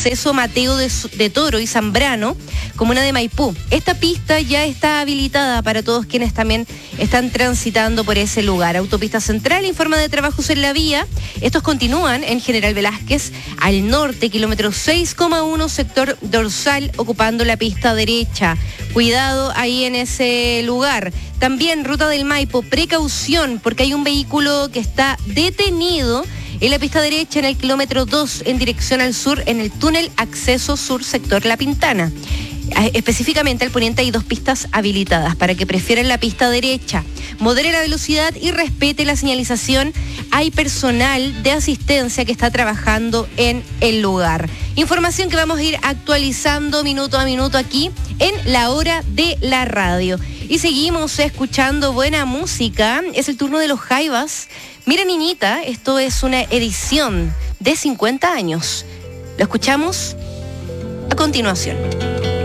acceso Mateo de Toro y Zambrano, comuna de Maipú. Esta pista ya está habilitada para todos quienes también están transitando por ese lugar. Autopista Central informa de trabajos en la vía. Estos continúan en General Velázquez al norte, kilómetro 6,1, sector dorsal, ocupando la pista derecha. Cuidado ahí en ese lugar. También Ruta del Maipo, precaución, porque hay un vehículo que está detenido en la pista derecha en el kilómetro 2 en dirección al sur, en el túnel acceso sur sector La Pintana. Específicamente al poniente hay 2 pistas habilitadas para que prefieran la pista derecha. Modere la velocidad y respete la señalización. Hay personal de asistencia que está trabajando en el lugar. Información que vamos a ir actualizando minuto a minuto aquí en La Hora de la Radio. Y seguimos escuchando buena música. Es el turno de los Jaivas. Mira, niñita, esto es una edición de 50 años. Lo escuchamos a continuación.